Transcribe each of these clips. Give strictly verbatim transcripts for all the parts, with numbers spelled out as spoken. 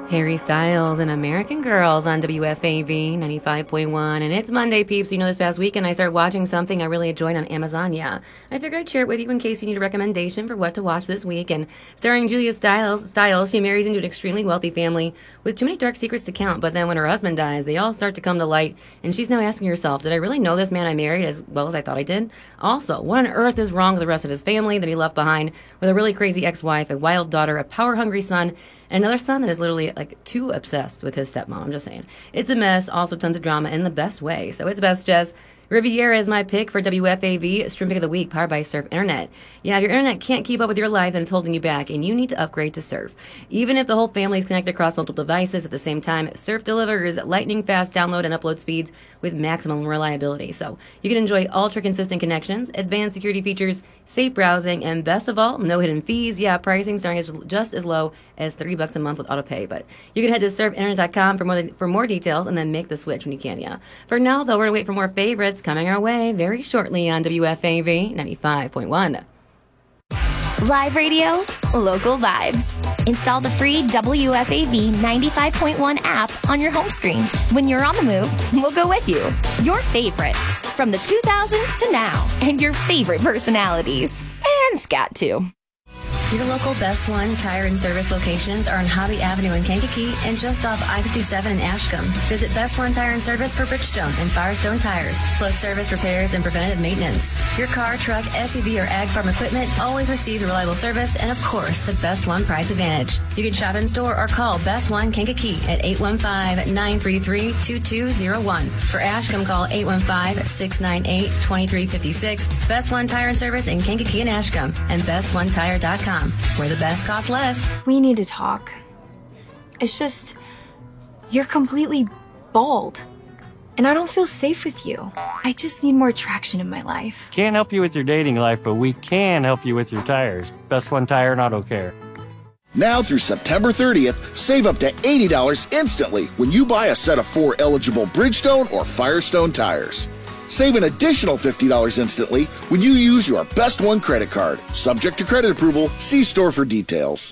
Harry Styles and American Girls on W F A V ninety-five point one. And it's Monday, peeps. You know, this past weekend I started watching something I really enjoyed on Amazon. Yeah, I figured I'd share it with you in case you need a recommendation for what to watch this week. And starring Julia Stiles, Stiles, she marries into an extremely wealthy family with too many dark secrets to count. But then when her husband dies, they all start to come to light. And she's now asking herself, did I really know this man I married as well as I thought I did? Also, what on earth is wrong with the rest of his family that he left behind with a really crazy ex-wife, a wild daughter, a power-hungry son, and another son that is literally like too obsessed with his stepmom. I'm just saying. It's a mess. Also tons of drama in the best way. So it's Best Jess. Riviera is my pick for W F A V, Stream Pick of the Week, powered by Surf Internet. Yeah, if your internet can't keep up with your life, then it's holding you back, and you need to upgrade to Surf. Even if the whole family is connected across multiple devices at the same time, Surf delivers lightning-fast download and upload speeds with maximum reliability. So you can enjoy ultra-consistent connections, advanced security features, safe browsing, and best of all, no hidden fees. Yeah, pricing starting as just as low as thirty bucks a month with autopay. But you can head to surf internet dot com for more for more details, and then make the switch when you can. Yeah. For now, though, we're gonna wait for more favorites coming our way very shortly on W F A V ninety-five point one. Live radio, local vibes. Install the free W F A V ninety-five point one app on your home screen. When you're on the move, we'll go with you. Your favorites from the two thousands to now, and your favorite personalities. And scat too. Your local Best One Tire and Service locations are on Hobby Avenue in Kankakee and just off I fifty-seven in Ashcombe. Visit Best One Tire and Service for Bridgestone and Firestone tires, plus service repairs and preventative maintenance. Your car, truck, S U V, or ag farm equipment always receives reliable service and, of course, the Best One price advantage. You can shop in store or call Best One Kankakee at eight one five, nine three three, two two zero one. For Ashcombe, call eight one five, six nine eight, two three five six. Best One Tire and Service in Kankakee and Ashcombe and best one tire dot com. Where the best costs less. We need to talk. It's just, you're completely bald. And I don't feel safe with you. I just need more traction in my life. Can't help you with your dating life, but we can help you with your tires. Best One Tire and Auto Care. Now through September thirtieth, save up to eighty dollars instantly when you buy a set of four eligible Bridgestone or Firestone tires. Save an additional fifty dollars instantly when you use your Best One credit card. Subject to credit approval. See store for details.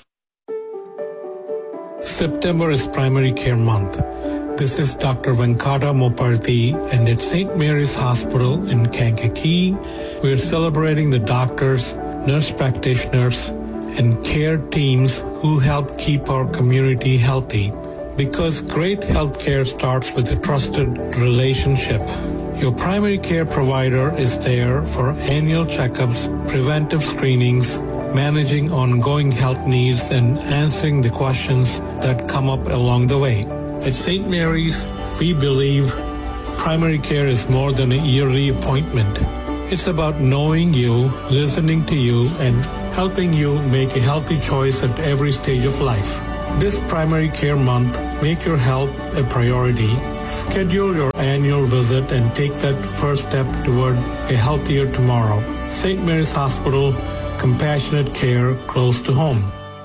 September is Primary Care Month. This is Doctor Venkata Moparthy, and at Saint Mary's Hospital in Kankakee, we're celebrating the doctors, nurse practitioners, and care teams who help keep our community healthy. Because great health care starts with a trusted relationship. Your primary care provider is there for annual checkups, preventive screenings, managing ongoing health needs, and answering the questions that come up along the way. At Saint Mary's, we believe primary care is more than a yearly appointment. It's about knowing you, listening to you, and helping you make a healthy choice at every stage of life. This Primary Care Month, make your health a priority. Schedule your annual visit and take that first step toward a healthier tomorrow. Saint Mary's Hospital, compassionate care close to home.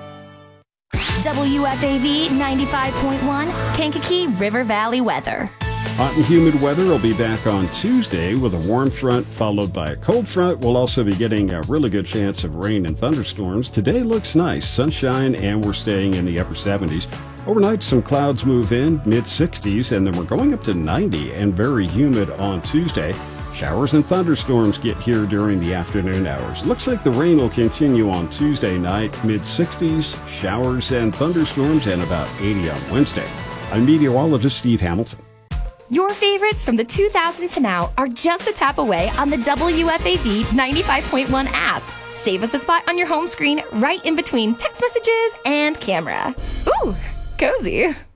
W F A V ninety-five point one, Kankakee River Valley weather. Hot and humid weather will be back on Tuesday with a warm front followed by a cold front. We'll also be getting a really good chance of rain and thunderstorms. Today looks nice, sunshine, and we're staying in the upper seventies. Overnight, some clouds move in, mid sixties, and then we're going up to ninety and very humid on Tuesday. Showers and thunderstorms get here during the afternoon hours. Looks like the rain will continue on Tuesday night, mid sixties, showers and thunderstorms, and about eighty on Wednesday. I'm meteorologist Steve Hamilton. Your favorites from the two thousands to now are just a tap away on the W F A V ninety-five point one app. Save us a spot on your home screen right in between text messages and camera. Ooh, cozy.